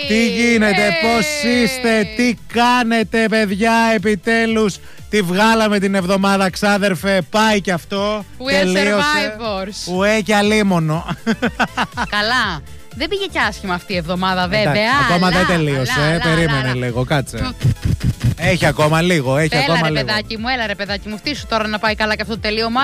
Τι γίνεται, πώς είστε, τι κάνετε παιδιά, επιτέλους τη βγάλαμε την εβδομάδα, ξάδερφε, πάει κι αυτό. Τελείωσε. Ουέ κι αλίμονο. Καλά. Δεν πήγε κι άσχημα αυτή η εβδομάδα, βέβαια. Εντάξει, ακόμα δεν τελείωσε. Περίμενε λίγο, κάτσε. Έχει ακόμα λίγο. Έλα ρε παιδάκι μου, φτύσου τώρα να πάει καλά και αυτό το τελείωμα.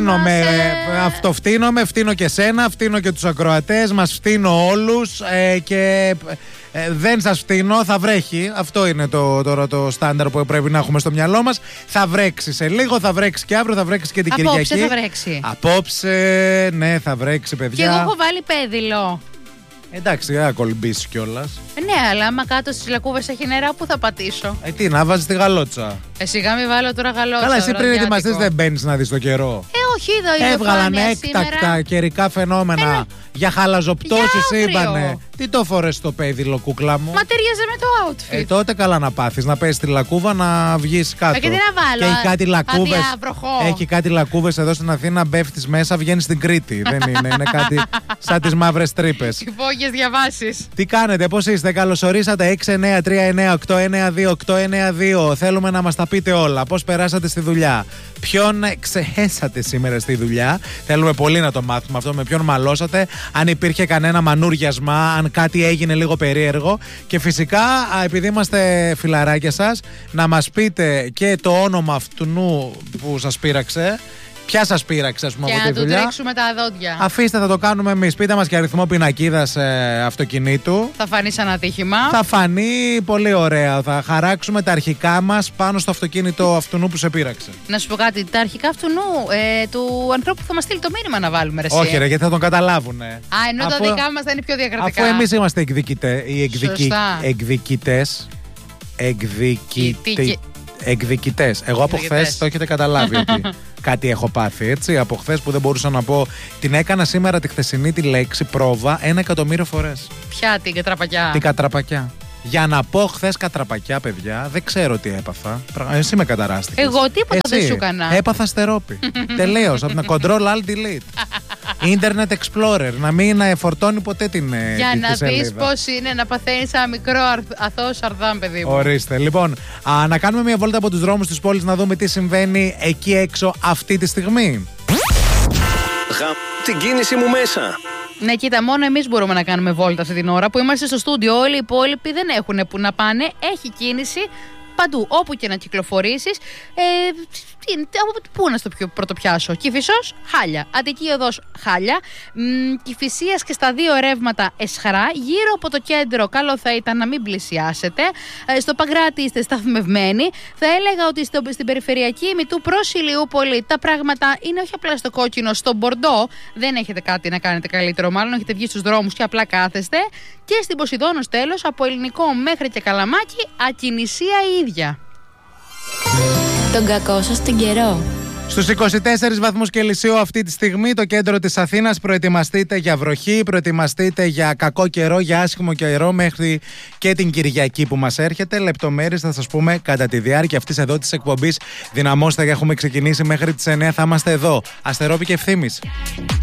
Φτύνω και σένα, φτύνω και τους ακροατές, μας φτύνω όλους και δεν σας φτύνω, θα βρέχει. Αυτό είναι τώρα το στάνταρ που πρέπει να έχουμε στο μυαλό μας. Θα βρέξει σε λίγο, θα βρέξει και αύριο, θα βρέξει και την Κυριακή. Απόψε θα βρέξει. Απόψε, ναι, θα βρέξει, παιδιά. Και εγώ έχω βάλει πέδιλο. Εντάξει, δεν θα κολυμπήσει κιόλας. Ναι, αλλά άμα κάτω στις λακκούβες έχει νερά, πού θα πατήσω? Τι, να βάζεις τη γαλότσα. Σιγά μην βάλω τώρα γαλότσα. Καλά, εσύ πριν ετοιμαστείς δεν μπαίνεις να δεις το καιρό. Όχι, εδώ έβγαλαν έκτακτα καιρικά φαινόμενα. Για χαλαζοπτώσεις είπανε. Τι το φορές στο πέδιλο, κούκλα μου? Μα ταιριάζει με το outfit. Τότε καλά να πάθεις, να πέσει τη λακκούβα, να βγεις κάτω. Και τι να βάλω? Και έχει κάτι λακκούβες εδώ στην Αθήνα, μπέφτεις μέσα, βγαίνεις στην Κρήτη. Δεν είναι κάτι σαν τις μαύρες τρύπες. Υπόγειες διαβάσεις. Τι κάνετε, πώς είστε, καλωσορίσατε 69398992892. Θέλουμε να μας τα πείτε όλα. Πώς περάσατε στη δουλειά, ποιον ξεχέσατε σήμερα στη δουλειά. Θέλουμε πολύ να το μάθουμε αυτό, με ποιον μαλώσατε, αν υπήρχε κανένα μανούριασμα, αν κάτι έγινε λίγο περίεργο. Και φυσικά, επειδή είμαστε φιλαράκια σας, να μας πείτε και το όνομα αυτού που σας πείραξε. Ποια σας πείραξε, ας πούμε, από τη δουλειά. Και να του τρίξουμε τα δόντια. Αφήστε, θα το κάνουμε εμείς. Πείτε μας και αριθμό πινακίδας αυτοκινήτου. Θα φανεί σαν ατύχημα. Θα φανεί πολύ ωραία. Θα χαράξουμε τα αρχικά μας πάνω στο αυτοκίνητο αυτού που σε πείραξε. Να σου πω κάτι. Τα αρχικά αυτού του ανθρώπου που θα μας στείλει το μήνυμα να βάλουμε, ρε. Όχι, ρε, γιατί θα τον καταλάβουνε. Ενώ τα δικά μας θα είναι πιο διακρατικά. Αφού εμείς είμαστε εκδικητές. Εγώ από χθες το έχετε καταλάβει ότι κάτι έχω πάθει, έτσι. Από χθες που δεν μπορούσα να πω. Την έκανα σήμερα τη χθεσινή τη λέξη πρόβα 1.000.000 φορές. Ποια, την κατραπακιά? Την κατραπακιά. Για να πω χθες κατραπακιά, παιδιά, δεν ξέρω τι έπαθα. Εσύ με καταράστηκες. Εγώ τίποτα δεν σου έκανα. Έπαθα στερόπι. Τελείως. Από την Ctrl-Alt-Delete. Internet Explorer. Να μην φορτώνει ποτέ την για να δεις πώς είναι να παθαίνεις ένα μικρό αθώο σαρδάμ, παιδί μου. Ορίστε. Λοιπόν, να κάνουμε μια βόλτα από τους δρόμους της πόλης να δούμε τι συμβαίνει εκεί έξω αυτή τη στιγμή. Την κίνηση μου μέσα. Ναι, κοίτα, μόνο εμείς μπορούμε να κάνουμε βόλτα αυτή την ώρα που είμαστε στο στούντιο. Όλοι οι υπόλοιποι δεν έχουν που να πάνε. Έχει κίνηση παντού, όπου και να κυκλοφορήσεις. Πού να στο πρωτοπιάσω? Κηφισός, χάλια. Αττική Οδός, χάλια. Κηφισίας και στα δύο ρεύματα εσχρά. Γύρω από το κέντρο, καλό θα ήταν να μην πλησιάσετε. Στο Παγκράτη είστε σταθμευμένοι. Θα έλεγα ότι στην περιφερειακή Μητού προς Ηλιούπολη τα πράγματα είναι όχι απλά στο κόκκινο, στο μπορντό. Δεν έχετε κάτι να κάνετε καλύτερο, μάλλον έχετε βγει στους δρόμους και απλά κάθεστε. Και στην Ποσειδώνος τέλος, από Ελληνικό μέχρι και Καλαμάκι, ακινησία η ίδια. Τον κακό σας την καιρό. Στους 24 βαθμούς Κελσίου αυτή τη στιγμή το κέντρο της Αθήνας. Προετοιμαστείτε για βροχή, προετοιμαστείτε για κακό καιρό, για άσχημο καιρό μέχρι και την Κυριακή που μας έρχεται. Λεπτομέρειες θα σας πούμε κατά τη διάρκεια αυτής εδώ της εκπομπής. Δυναμώστε, έχουμε ξεκινήσει μέχρι τις 9, θα είμαστε εδώ. Αστερόπη και Ευθύμης.